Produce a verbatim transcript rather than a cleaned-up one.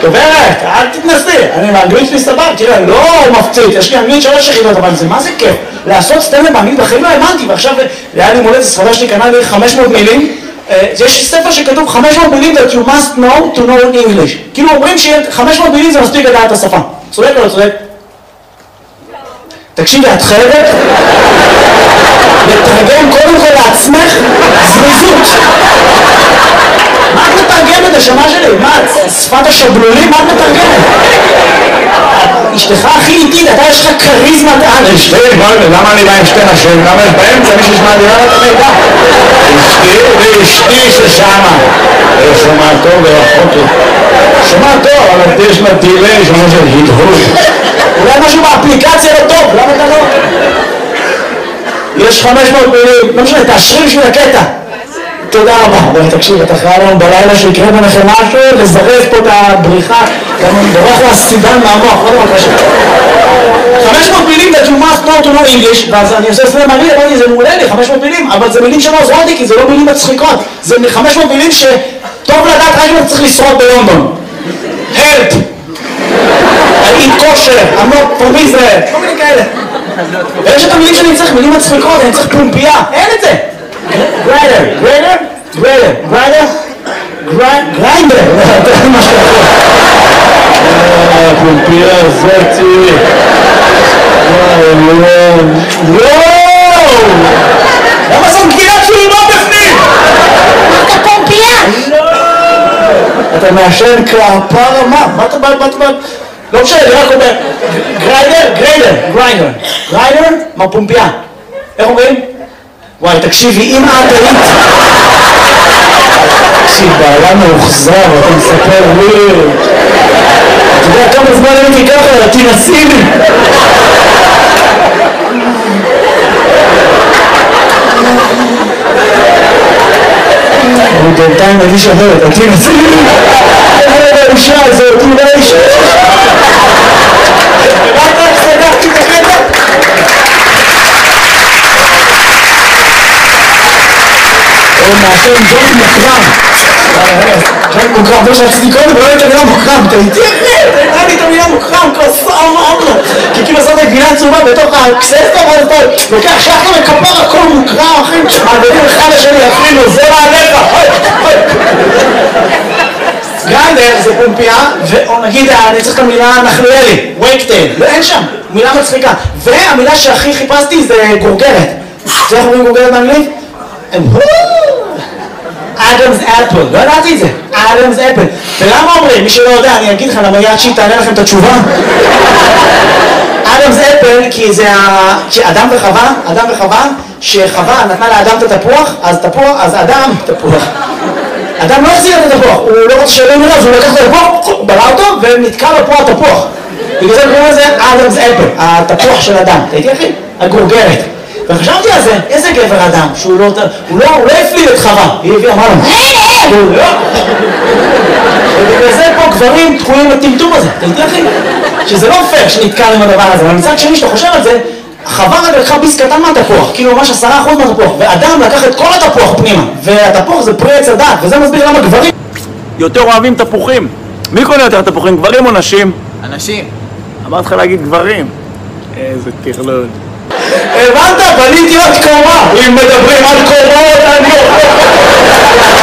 דוברת, אל תתנסי, אני באנגלית שלי סבבה, תראה, לא מפציץ, יש לי אנגלית שלוש יחידות, אבל זה מה זה כיף? לעשות סטנדאפ באנגלית בחיים לא האמנתי, ועכשיו היה לי מולדת, ספרדה שלי קנה לי חמש מאות מילים, יש ספר שכתוב חמש מאות מילים that you must know to know English, כאילו אומרים ש-חמש מאות מילים זה מספיק לדעת את השפה, צודק או לא צודק? תקשיבי, את חייבת לתרגם קודם כל לעצמך זריזות. מה את מתרגמת, השמה שלי? מה, שפת השבלולים? מה את מתרגמת? אשתך הכי איטית, אתה יש לך קריזמת על. אשתי, למה אני בא עם שתי נשים? למה יש באמצע מישהו שמע לי על המידע? אשתי ואשתי ששמה. שומע טוב ורחוק טוב. שומע טוב, אבל יש לה דילי, שומע של הדהוד. אולי משהו באפליקציה לא טוב, למה אתה לא? יש חמש מאות מילים, לא משנה, תאשרי בשביל הקטע. תודה רבה. תקשיב, אתה חייב לנו בלילה שיקרה ביניכם משהו, לזרז פה את הבריחה, גם אני בורח לסידן מהמוח, לא דבר קשה. חמש מאות מילים that you must know to know English, ואז אני עושה סלם מעניין, אמרתי, זה מעולה לי, חמש מאות מילים, אבל זה מילים שלא עוזרות לי, כי זה לא מילים מצחיקות. זה חמש מאות מילים שטוב לדעת רק אם אתה צריך לשרוד בלונדון. Help! I eat kosher, I'm not from Israel, כל מיני כאלה. ויש את המילים שאני צריך, מילים מצחיקות, אני צריך פומפייה, אין את זה. גריידר, גריידר, גריידר, גריידר, גריינדר, זה מה שאתה יכול. פומפייה זאתי. וואו! למה זאת גבינת שולמה בפנים? אתה פומפייה? לא! אתה מעשן כפרה, מה? מה אתה בא? מה אתה בא? לא משנה, אני רק אומר, גריידר, גריידר, גריינדר, גריידר, מה פומפייה? איך אומרים? וואי, תקשיבי, אם את היית... תקשיב, בעלה מאוחזר, אתה מספר וויר. אתה יודע כמה זמן הייתי ככה, תנסי לי. אני בינתיים מרגיש אחרת, תנסי לי. איזה האישה הזאת, אולי האישה. רק רק סגרתי את הקטע. הוא מעשן ג'ון מוקרם. ג'ון מוקרם, זה שעשיתי קודם, ולא הייתה מילה מוקרם. אתה איתי אחרי, אתה איתה לי את המילה מוקרם, כוסה אמרנו. כי כאילו עשת גבינה צהובה בתוך הקססטה, ואז אתה לוקח שחר וכפר הכל מוקרם, אחים, מעבירים אחד לשני, אפילו, זה מעליך. גריינדר זה פומפייה, ונגיד, אני צריך את המילה נחליאלי, וייקטייל, אין שם, מילה מצחיקה. והמילה שהכי חיפשתי זה גורגרת. זה איך אומרים גורגרת באנגלית? אדמס אפל, לא ידעתי את זה, אדמס אפל. ולמה אומרים? מי שלא יודע, אני אגיד לך, למה יד שהיא תענה לכם את התשובה. אדמס אפל, כי זה אדם וחווה, אדם וחווה, שחווה נתנה לאדם את התפוח, אז תפוח, אז אדם, תפוח. אדם לא החזיר את התפוח, הוא לא רוצה שלא נראה, אז הוא לקח את התפוח, בלע אותו, ונתקע לו פה התפוח. בגלל זה קוראים לזה אדמס אפל, התפוח של אדם. תהייתי אחי? הגורגרת. וחשבתי על זה, איזה גבר אדם, שהוא לא, הוא לא, הוא לא הפליל את חווה, היא הביאה, אמרה לו, הוא לא, ובגלל זה פה גברים תקועים בטמטום הזה, תהייתי אחי? שזה לא פייר שנתקע עם הדבר הזה, אבל מצד שני שאתה חושב על זה, חווה רק לקחה ביס קטן מהתפוח, כאילו ממש עשרה אחוז מהתפוח, ואדם לקח את כל התפוח פנימה, והתפוח זה פרי עץ הדת, וזה מסביר למה גברים יותר אוהבים תפוחים. מי קונה יותר תפוחים, גברים או נשים? אנשים. אמרת לך להגיד גברים. איזה תכלול. הבנת? בניתי עוד קומה. אם מדברים על קומות, אני...